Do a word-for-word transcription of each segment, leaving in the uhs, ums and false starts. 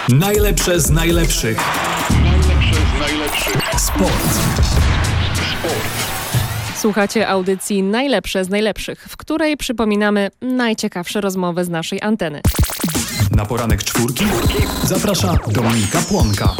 Najlepsze z najlepszych. Najlepsze z najlepszych. Sport. Słuchacie audycji Najlepsze z najlepszych, w której przypominamy najciekawsze rozmowy z naszej anteny. Na poranek czwórki zaprasza Dominika Płonka.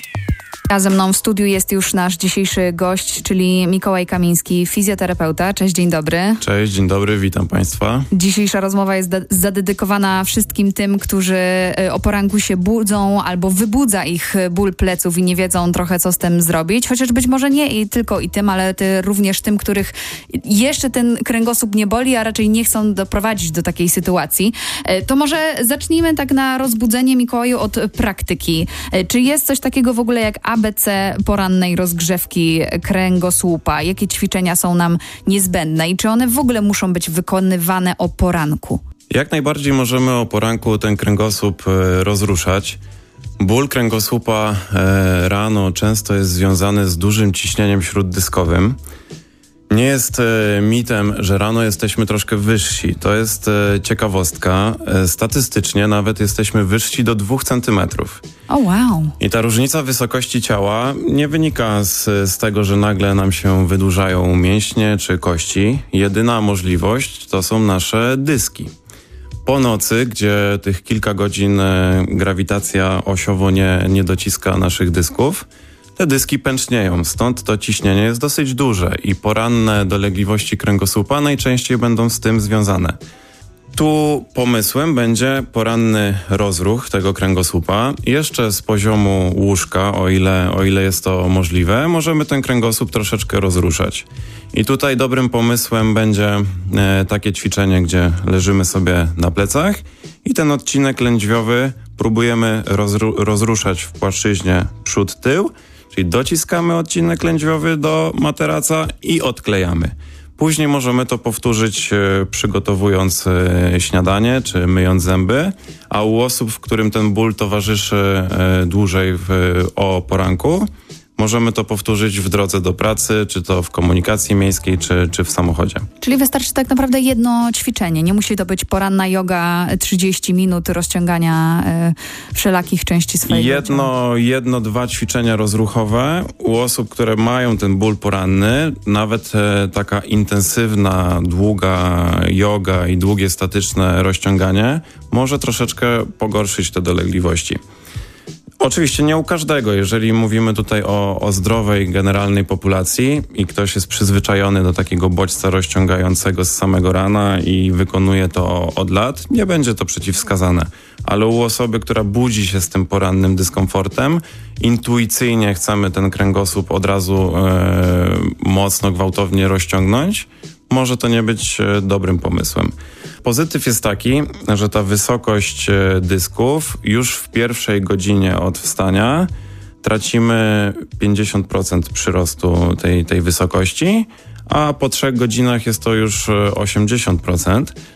A ze mną w studiu jest już nasz dzisiejszy gość, czyli Mikołaj Kamiński, fizjoterapeuta. Cześć, dzień dobry. Cześć, dzień dobry, witam Państwa. Dzisiejsza rozmowa jest da- zadedykowana wszystkim tym, którzy o poranku się budzą albo wybudza ich ból pleców i nie wiedzą trochę, co z tym zrobić. Chociaż być może nie i tylko i tym, ale ty, również tym, których jeszcze ten kręgosłup nie boli, a raczej nie chcą doprowadzić do takiej sytuacji. To może zacznijmy tak na rozbudzenie, Mikołaju, od praktyki. Czy jest coś takiego w ogóle jak A B C porannej rozgrzewki kręgosłupa? Jakie ćwiczenia są nam niezbędne i czy one w ogóle muszą być wykonywane o poranku? Jak najbardziej możemy o poranku ten kręgosłup e, rozruszać. Ból kręgosłupa e, rano często jest związany z dużym ciśnieniem śróddyskowym. Nie jest e, mitem, że rano jesteśmy troszkę wyżsi. To jest e, ciekawostka. E, statystycznie nawet jesteśmy wyżsi do dwóch centymetrów. O oh, wow. I ta różnica wysokości ciała nie wynika z, z tego, że nagle nam się wydłużają mięśnie czy kości. Jedyna możliwość to są nasze dyski. Po nocy, gdzie tych kilka godzin e, grawitacja osiowo nie, nie dociska naszych dysków, te dyski pęcznieją, stąd to ciśnienie jest dosyć duże i poranne dolegliwości kręgosłupa najczęściej będą z tym związane. Tu pomysłem będzie poranny rozruch tego kręgosłupa. Jeszcze z poziomu łóżka, o ile, o ile jest to możliwe, możemy ten kręgosłup troszeczkę rozruszać. I tutaj dobrym pomysłem będzie e, takie ćwiczenie, gdzie leżymy sobie na plecach i ten odcinek lędźwiowy próbujemy rozru- rozruszać w płaszczyźnie przód-tył, czyli dociskamy odcinek lędźwiowy do materaca i odklejamy. Później możemy to powtórzyć e, przygotowując e, śniadanie czy myjąc zęby, a u osób, w którym ten ból towarzyszy e, dłużej w, o poranku, możemy to powtórzyć w drodze do pracy, czy to w komunikacji miejskiej, czy, czy w samochodzie. Czyli wystarczy tak naprawdę jedno ćwiczenie. Nie musi to być poranna joga, trzydzieści minut rozciągania y, wszelakich części swojego jedno, ciała. Jedno, dwa ćwiczenia rozruchowe u osób, które mają ten ból poranny, nawet e, taka intensywna, długa joga i długie statyczne rozciąganie może troszeczkę pogorszyć te dolegliwości. Oczywiście nie u każdego. Jeżeli mówimy tutaj o, o zdrowej, generalnej populacji i ktoś jest przyzwyczajony do takiego bodźca rozciągającego z samego rana i wykonuje to od lat, nie będzie to przeciwwskazane. Ale u osoby, która budzi się z tym porannym dyskomfortem, intuicyjnie chcemy ten kręgosłup od razu e, mocno, gwałtownie rozciągnąć, może to nie być e, dobrym pomysłem. Pozytyw jest taki, że ta wysokość dysków już w pierwszej godzinie od wstania tracimy pięćdziesiąt procent przyrostu tej, tej wysokości, a po trzech godzinach jest to już osiemdziesiąt procent.